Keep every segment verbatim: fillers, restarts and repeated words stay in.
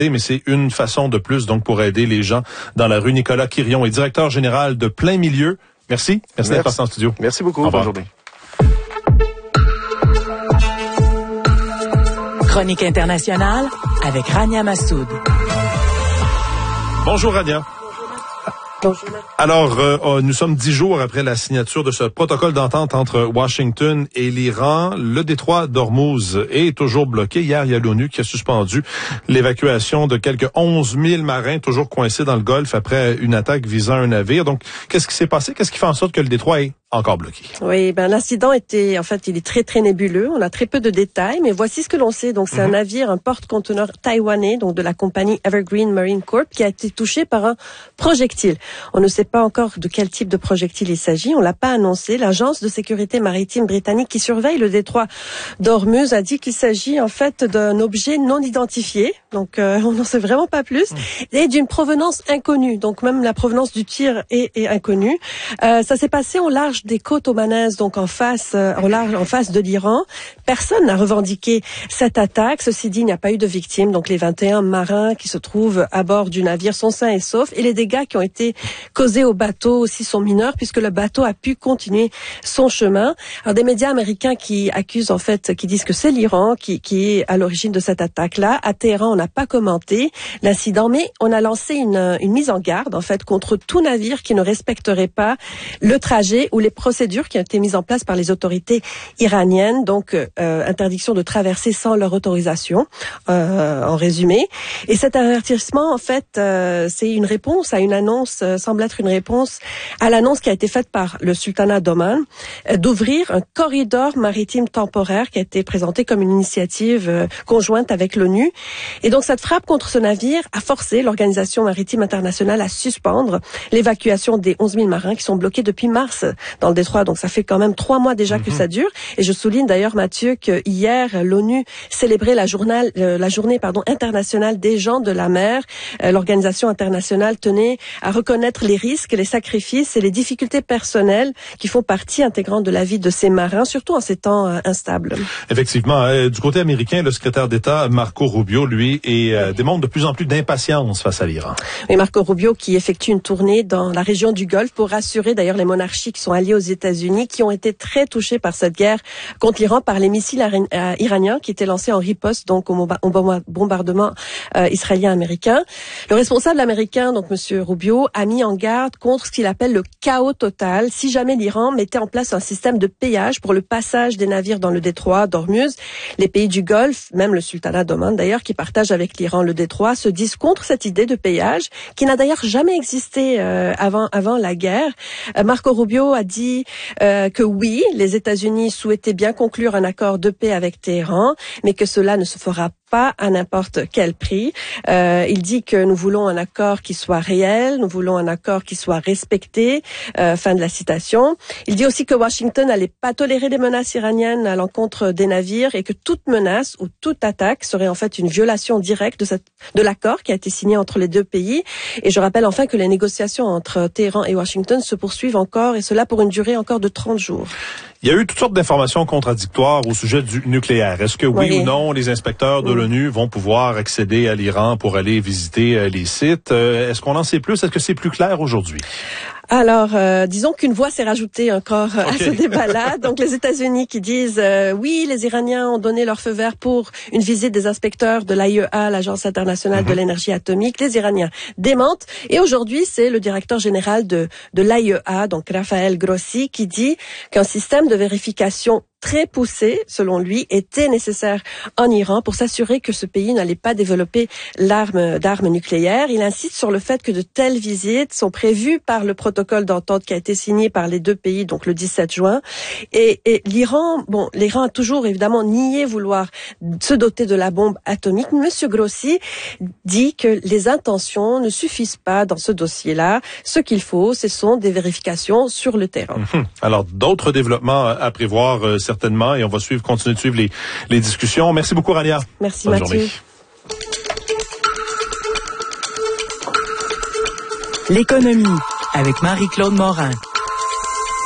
mais c'est une façon de plus donc pour aider les gens dans la rue. Nicolas Quirion est directeur général de Plein Milieu. Merci. Merci, Merci. d'être passé en studio. Merci beaucoup. Bonne journée. Chronique internationale avec Rania Massoud. Bonjour Rania. Bonjour. Alors, euh, nous sommes dix jours après la signature de ce protocole d'entente entre Washington et l'Iran. Le détroit d'Ormuz est toujours bloqué. Hier, il y a l'ONU qui a suspendu l'évacuation de quelques onze mille marins toujours coincés dans le Golfe après une attaque visant un navire. Donc, qu'est-ce qui s'est passé? Qu'est-ce qui fait en sorte que le détroit est encore bloqué? Oui, ben l'incident était, en fait, il est très très nébuleux. On a très peu de détails, mais voici ce que l'on sait. Donc, c'est mm-hmm. un navire, un porte-conteneur taïwanais, donc de la compagnie Evergreen Marine Corp, qui a été touché par un projectile. On ne sait pas encore de quel type de projectile il s'agit. On l'a pas annoncé. L'agence de sécurité maritime britannique qui surveille le détroit d'Ormuz a dit qu'il s'agit en fait d'un objet non identifié. Donc, euh, on n'en sait vraiment pas plus, mm. et d'une provenance inconnue. Donc, même la provenance du tir est, est inconnue. Euh, ça s'est passé au large des côtes omanaises, donc en face, euh, en large, en face de l'Iran. Personne n'a revendiqué cette attaque. Ceci dit, il n'y a pas eu de victimes. Donc les vingt et un marins qui se trouvent à bord du navire sont sains et saufs. Et les dégâts qui ont été causés au bateau aussi sont mineurs, puisque le bateau a pu continuer son chemin. Alors des médias américains qui accusent en fait, qui disent que c'est l'Iran qui, qui est à l'origine de cette attaque-là. À Téhéran, on n'a pas commenté l'incident, mais on a lancé une, une mise en garde en fait contre tout navire qui ne respecterait pas le trajet ou les procédures qui ont été mises en place par les autorités iraniennes, donc euh, interdiction de traverser sans leur autorisation, euh, en résumé. Et cet avertissement, en fait, euh, c'est une réponse à une annonce, euh, semble être une réponse à l'annonce qui a été faite par le sultanat d'Oman euh, d'ouvrir un corridor maritime temporaire qui a été présenté comme une initiative euh, conjointe avec l'ONU. Et donc cette frappe contre ce navire a forcé l'Organisation maritime internationale à suspendre l'évacuation des onze mille marins qui sont bloqués depuis mars dans le détroit. Donc ça fait quand même trois mois déjà mm-hmm. que ça dure. Et je souligne d'ailleurs, Mathieu, que hier l'ONU célébrait la journée, euh, la journée pardon internationale des gens de la mer. Euh, L'organisation internationale tenait à reconnaître les risques, les sacrifices et les difficultés personnelles qui font partie intégrante de la vie de ces marins, surtout en ces temps euh, instables. Effectivement, euh, du côté américain, le secrétaire d'État Marco Rubio, lui, est, euh, démontre de plus en plus d'impatience face à l'Iran. Et Marco Rubio qui effectue une tournée dans la région du Golfe pour rassurer d'ailleurs les monarchies qui sont alliées aux États-Unis, qui ont été très touchés par cette guerre contre l'Iran par les missiles euh, iraniens qui étaient lancés en riposte donc au, au bombardement euh, israélien-américain. Le responsable américain, donc Monsieur Rubio, a mis en garde contre ce qu'il appelle le chaos total si jamais l'Iran mettait en place un système de péage pour le passage des navires dans le détroit d'Ormuz. Les pays du Golfe, même le sultanat d'Oman d'ailleurs, qui partagent avec l'Iran le détroit, se disent contre cette idée de péage qui n'a d'ailleurs jamais existé euh, avant avant la guerre. Euh, Marco Rubio a dit euh, que oui, les États-Unis souhaitaient bien conclure un accord de paix avec Téhéran, mais que cela ne se fera pas à n'importe quel prix. Euh, il dit que nous voulons un accord qui soit réel, nous voulons un accord qui soit respecté. Euh, fin de la citation. Il dit aussi que Washington n'allait pas tolérer des menaces iraniennes à l'encontre des navires et que toute menace ou toute attaque serait en fait une violation directe de, cette, de l'accord qui a été signé entre les deux pays. Et je rappelle enfin que les négociations entre Téhéran et Washington se poursuivent encore, et cela pour une durée encore de trente jours. Il y a eu toutes sortes d'informations contradictoires au sujet du nucléaire. Est-ce que oui, oui. ou non, les inspecteurs de oui. l'ONU vont pouvoir accéder à l'Iran pour aller visiter euh, les sites? Euh, est-ce qu'on en sait plus? Est-ce que c'est plus clair aujourd'hui? Alors, euh, disons qu'une voix s'est rajoutée encore okay. à ce débat-là. Donc, les États-Unis qui disent euh, oui, les Iraniens ont donné leur feu vert pour une visite des inspecteurs de l'A I E A, l'Agence internationale mm-hmm. de l'énergie atomique. Les Iraniens démentent. Et aujourd'hui, c'est le directeur général de, de l'A I E A, donc Rafael Grossi, qui dit qu'un système de vérification très poussé, selon lui, était nécessaire en Iran pour s'assurer que ce pays n'allait pas développer l'arme d'armes nucléaires. Il insiste sur le fait que de telles visites sont prévues par le protocole d'entente qui a été signé par les deux pays, donc le dix-sept juin. Et, et l'Iran, bon, l'Iran a toujours évidemment nié vouloir se doter de la bombe atomique. Monsieur Grossi dit que les intentions ne suffisent pas dans ce dossier-là. Ce qu'il faut, ce sont des vérifications sur le terrain. Mmh. Alors, d'autres développements à prévoir euh, certainement, et on va suivre, continuer de suivre les, les discussions. Merci beaucoup, Rania. Merci, Bonne Mathieu. Journée. L'économie avec Marie-Claude Morin.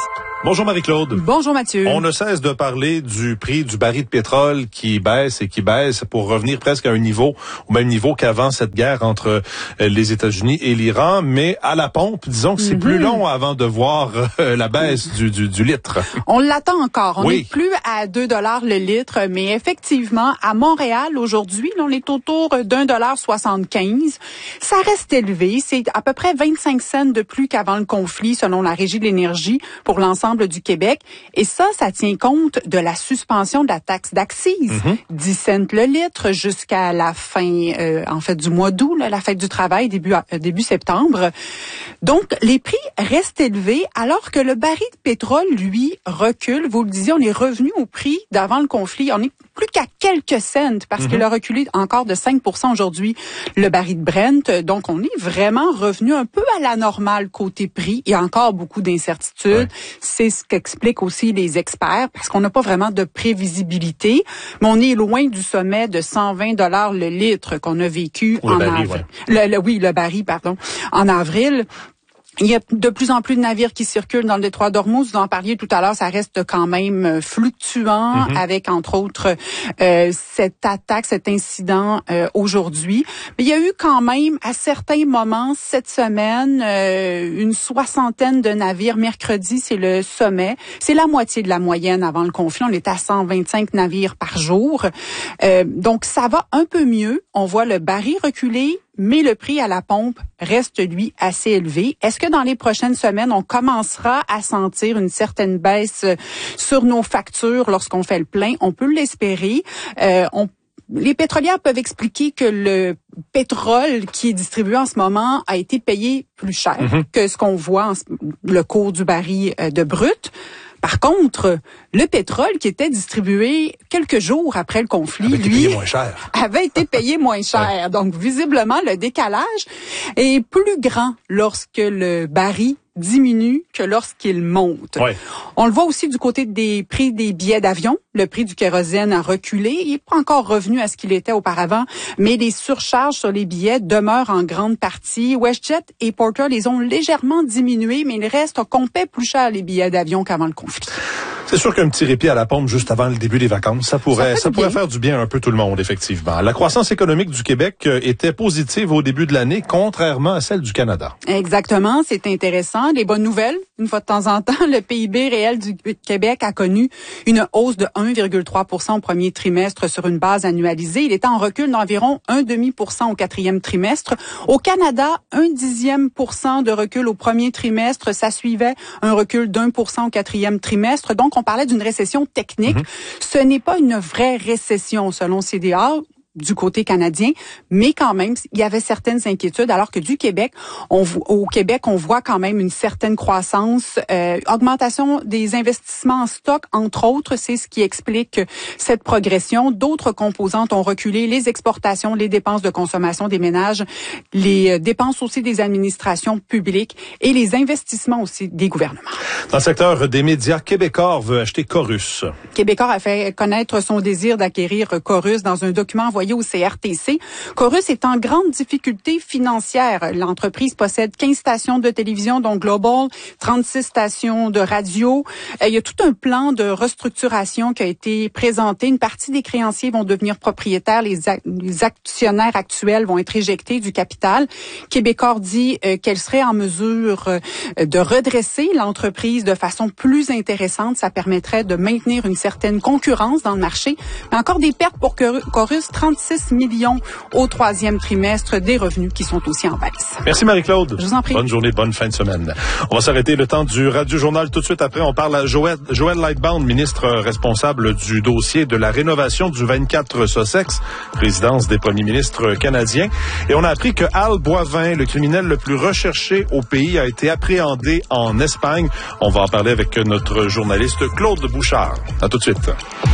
Bonjour Marie-Claude. Bonjour Mathieu. On ne cesse de parler du prix du baril de pétrole qui baisse et qui baisse pour revenir presque à un niveau, au même niveau qu'avant cette guerre entre les États-Unis et l'Iran. Mais à la pompe, disons que c'est mm-hmm. plus long avant de voir euh, la baisse du, du, du litre. On l'attend encore. On n'est oui. plus à deux dollars le litre, mais effectivement, à Montréal, aujourd'hui, on est autour d'un dollar soixante-quinze. Ça reste élevé. C'est à peu près vingt-cinq cents de plus qu'avant le conflit, selon la Régie de l'énergie, pour l'ensemble du Québec. Et ça, ça tient compte de la suspension de la taxe d'accise. Mm-hmm. dix cents le litre jusqu'à la fin, euh, en fait, du mois d'août, là, la fête du travail, début, euh, début septembre. Donc, les prix restent élevés alors que le baril de pétrole, lui, recule. Vous le disiez, on est revenu au prix d'avant le conflit. On est plus qu'à quelques cents parce mm-hmm. qu'il a reculé encore de cinq pour cent aujourd'hui, le baril de Brent. Donc, on est vraiment revenu un peu à la normale côté prix. Il y a encore beaucoup d'incertitudes. Ouais. C'est ce qu'expliquent aussi les experts, parce qu'on n'a pas vraiment de prévisibilité, mais on est loin du sommet de cent vingt dollars le litre qu'on a vécu Ou en le baril, avril. Ouais. Le, le, oui, le baril, pardon, en avril. Il y a de plus en plus de navires qui circulent dans le détroit d'Ormuz. Vous en parliez tout à l'heure, ça reste quand même fluctuant mm-hmm. avec, entre autres, euh, cette attaque, cet incident euh, aujourd'hui. Mais il y a eu quand même, à certains moments, cette semaine, euh, une soixantaine de navires. Mercredi, c'est le sommet. C'est la moitié de la moyenne avant le conflit. On était à cent vingt-cinq navires par jour. Euh, donc, ça va un peu mieux. On voit le baril reculer, mais le prix à la pompe reste, lui, assez élevé. Est-ce que dans les prochaines semaines, on commencera à sentir une certaine baisse sur nos factures lorsqu'on fait le plein? On peut l'espérer. Euh, on Les pétrolières peuvent expliquer que le pétrole qui est distribué en ce moment a été payé plus cher mm-hmm. que ce qu'on voit en ce, le cours du baril de brut. Par contre, le pétrole qui était distribué quelques jours après le conflit, avait lui, été moins cher. avait été payé moins cher. Ouais. Donc, visiblement, le décalage est plus grand lorsque le baril diminue que lorsqu'il monte. Ouais. On le voit aussi du côté des prix des billets d'avion. Le prix du kérosène a reculé. Il n'est pas encore revenu à ce qu'il était auparavant, mais les surcharges sur les billets demeurent en grande partie. WestJet et Porter les ont légèrement diminués, mais il reste qu'on paie plus cher les billets d'avion qu'avant le conflit. C'est sûr qu'un petit répit à la pompe juste avant le début des vacances, ça pourrait, ça, ça pourrait faire du bien un peu tout le monde, effectivement. La croissance économique du Québec était positive au début de l'année, contrairement à celle du Canada. Exactement, c'est intéressant. Les bonnes nouvelles, une fois de temps en temps, le P I B réel du Québec a connu une hausse de un virgule trois pour cent au premier trimestre sur une base annualisée. Il était en recul d'environ un virgule cinq pour cent au quatrième trimestre. Au Canada, un dixième pour cent de recul au premier trimestre. Ça suivait un recul d'un pour cent au quatrième trimestre. Donc, on parlait d'une récession technique. Mm-hmm. Ce n'est pas une vraie récession selon C D A du côté canadien, mais quand même, il y avait certaines inquiétudes, alors que du Québec, on, au Québec, on voit quand même une certaine croissance, euh, augmentation des investissements en stock, entre autres, c'est ce qui explique cette progression. D'autres composantes ont reculé, les exportations, les dépenses de consommation des ménages, les dépenses aussi des administrations publiques et les investissements aussi des gouvernements. Dans le secteur des médias, Québecor veut acheter Corus. Québecor a fait connaître son désir d'acquérir Corus dans un document envoyé au C R T C. Corus est en grande difficulté financière. L'entreprise possède quinze stations de télévision, dont Global, trente-six stations de radio. Il y a tout un plan de restructuration qui a été présenté. Une partie des créanciers vont devenir propriétaires. Les, ac- les actionnaires actuels vont être éjectés du capital. Québecor dit euh, qu'elle serait en mesure euh, de redresser l'entreprise de façon plus intéressante. Ça permettrait de maintenir une certaine concurrence dans le marché. Mais encore des pertes pour Corus, trente-six millions au troisième trimestre, des revenus qui sont aussi en baisse. Merci Marie-Claude. Je vous en prie. Bonne journée, bonne fin de semaine. On va s'arrêter le temps du Radio-Journal. Tout de suite après, on parle à Joël, Joël Lightbound, ministre responsable du dossier de la rénovation du vingt-quatre Sussex, résidence des premiers ministres canadiens. Et on a appris que Al Boivin, le criminel le plus recherché au pays, a été appréhendé en Espagne. On va en parler avec notre journaliste Claude Bouchard. À tout de suite.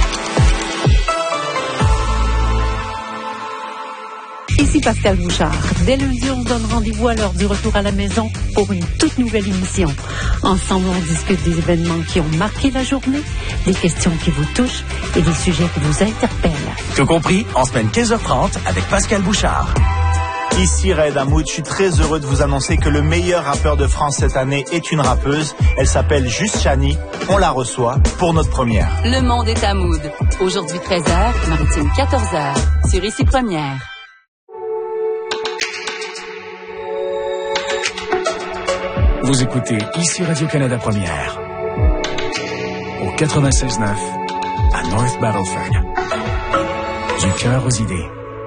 Ici Pascal Bouchard. Dès lundi, on donne rendez-vous à l'heure du retour à la maison pour une toute nouvelle émission. Ensemble, on discute des événements qui ont marqué la journée, des questions qui vous touchent et des sujets qui vous interpellent. Tout compris, en semaine quinze heures trente avec Pascal Bouchard. Ici Raed Hamoud, je suis très heureux de vous annoncer que le meilleur rappeur de France cette année est une rappeuse. Elle s'appelle Juste Chani. On la reçoit pour notre première. Le monde est Hamoud. Aujourd'hui treize heures, Maritime quatorze heures. Sur Ici Première. Vous écoutez Ici Radio-Canada Première. Au quatre-vingt-seize neuf à North Battleford. Du cœur aux idées.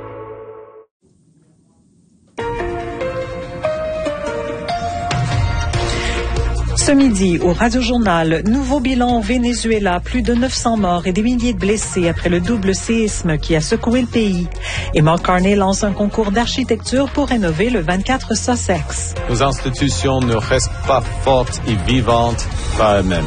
Ce midi, au Radio-Journal, nouveau bilan au Venezuela, plus de neuf cents morts et des milliers de blessés après le double séisme qui a secoué le pays. Et Mark Carney lance un concours d'architecture pour rénover le vingt-quatre Sussex. Nos institutions ne restent pas fortes et vivantes par elles-mêmes.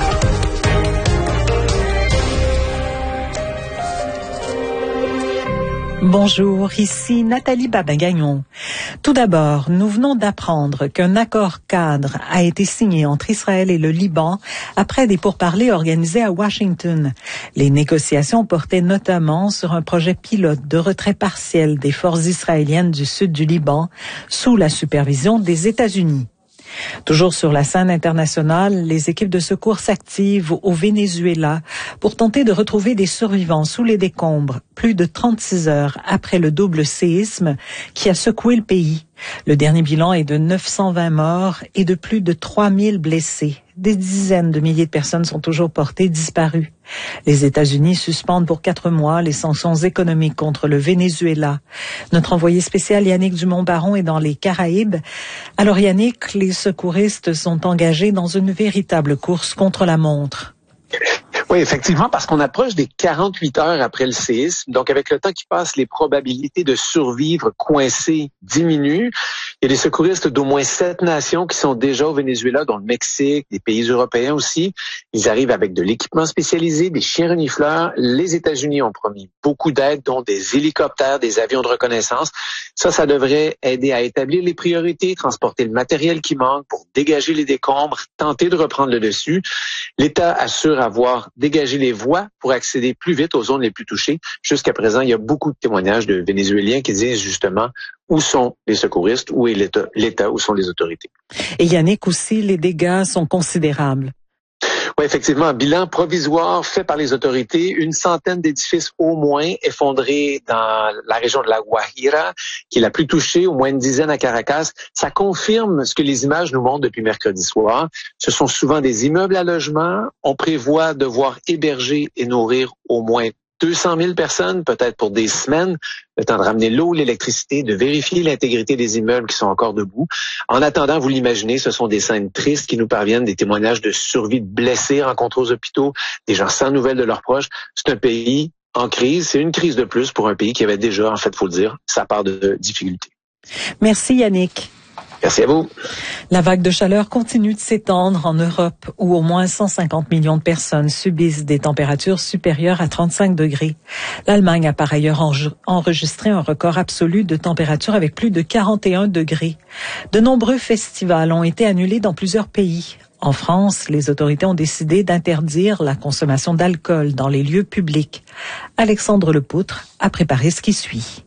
Bonjour, ici Nathalie Babin-Gagnon. Tout d'abord, nous venons d'apprendre qu'un accord cadre a été signé entre Israël et le Liban après des pourparlers organisés à Washington. Les négociations portaient notamment sur un projet pilote de retrait partiel des forces israéliennes du sud du Liban sous la supervision des États-Unis. Toujours sur la scène internationale, les équipes de secours s'activent au Venezuela pour tenter de retrouver des survivants sous les décombres, plus de trente-six heures après le double séisme qui a secoué le pays. Le dernier bilan est de neuf cent vingt morts et de plus de trois mille blessés. Des dizaines de milliers de personnes sont toujours portées disparues. Les États-Unis suspendent pour quatre mois les sanctions économiques contre le Venezuela. Notre envoyé spécial Yannick Dumont-Baron est dans les Caraïbes. Alors Yannick, les secouristes sont engagés dans une véritable course contre la montre. Oui, effectivement, parce qu'on approche des quarante-huit heures après le séisme. Donc, avec le temps qui passe, les probabilités de survivre coincés diminuent. Il y a des secouristes d'au moins sept nations qui sont déjà au Venezuela, dont le Mexique, des pays européens aussi. Ils arrivent avec de l'équipement spécialisé, des chiens renifleurs. Les États-Unis ont promis beaucoup d'aide, dont des hélicoptères, des avions de reconnaissance. Ça, ça devrait aider à établir les priorités, transporter le matériel qui manque pour dégager les décombres, tenter de reprendre le dessus. L'État assure avoir dégagé les voies pour accéder plus vite aux zones les plus touchées. Jusqu'à présent, il y a beaucoup de témoignages de Vénézuéliens qui disent justement où sont les secouristes, où est l'État, l'État, où sont les autorités. Et Yannick, aussi, les dégâts sont considérables. Oui, effectivement, un bilan provisoire fait par les autorités, une centaine d'édifices au moins effondrés dans la région de la Guajira, qui est la plus touchée, au moins une dizaine à Caracas. Ça confirme ce que les images nous montrent depuis mercredi soir. Ce sont souvent des immeubles à logement. On prévoit devoir héberger et nourrir au moins deux cent mille personnes, peut-être pour des semaines, le temps de ramener l'eau, l'électricité, de vérifier l'intégrité des immeubles qui sont encore debout. En attendant, vous l'imaginez, ce sont des scènes tristes qui nous parviennent, des témoignages de survie de blessés rencontrés aux hôpitaux, des gens sans nouvelles de leurs proches. C'est un pays en crise, c'est une crise de plus pour un pays qui avait déjà, en fait, faut le dire, sa part de difficultés. Merci Yannick. Merci à vous. La vague de chaleur continue de s'étendre en Europe, où au moins cent cinquante millions de personnes subissent des températures supérieures à trente-cinq degrés. L'Allemagne a par ailleurs enregistré un record absolu de température avec plus de quarante et un degrés. De nombreux festivals ont été annulés dans plusieurs pays. En France, les autorités ont décidé d'interdire la consommation d'alcool dans les lieux publics. Alexandre Lepoutre a préparé ce qui suit.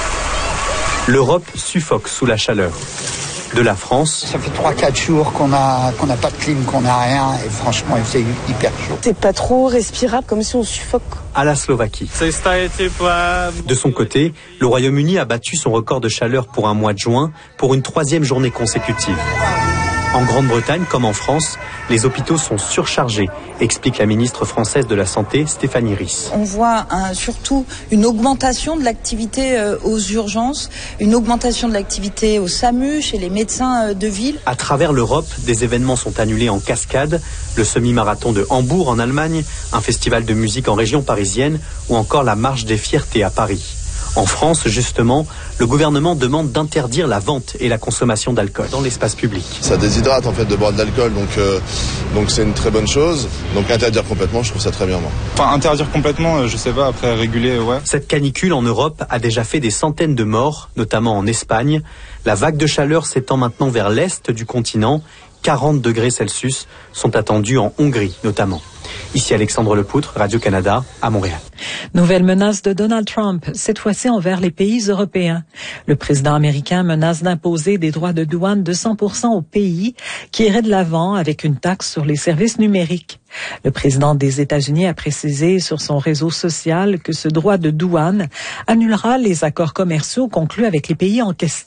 L'Europe suffoque sous la chaleur. De la France. Ça fait trois quatre jours qu'on a qu'on n'a pas de clim, qu'on n'a rien, et franchement, c'est hyper chaud. C'est pas trop respirable, comme si on suffoque. À la Slovaquie. De son côté, le Royaume-Uni a battu son record de chaleur pour un mois de juin pour une troisième journée consécutive. En Grande-Bretagne, comme en France, les hôpitaux sont surchargés, explique la ministre française de la Santé, Stéphanie Ries. On voit un, surtout une augmentation de l'activité euh, aux urgences, une augmentation de l'activité au SAMU, chez les médecins euh, de ville. À travers l'Europe, des événements sont annulés en cascade, le semi-marathon de Hambourg en Allemagne, un festival de musique en région parisienne ou encore la Marche des Fiertés à Paris. En France, justement, le gouvernement demande d'interdire la vente et la consommation d'alcool dans l'espace public. Ça déshydrate en fait de boire de l'alcool, donc euh, donc c'est une très bonne chose. Donc interdire complètement, je trouve ça très bien moi. Enfin interdire complètement, je sais pas, après réguler, ouais. Cette canicule en Europe a déjà fait des centaines de morts, notamment en Espagne. La vague de chaleur s'étend maintenant vers l'est du continent. quarante degrés Celsius sont attendus en Hongrie notamment. Ici Alexandre Lepoutre, Radio-Canada, à Montréal. Nouvelle menace de Donald Trump, cette fois-ci envers les pays européens. Le président américain menace d'imposer des droits de douane de cent pour cent aux pays qui iraient de l'avant avec une taxe sur les services numériques. Le président des États-Unis a précisé sur son réseau social que ce droit de douane annulera les accords commerciaux conclus avec les pays en question.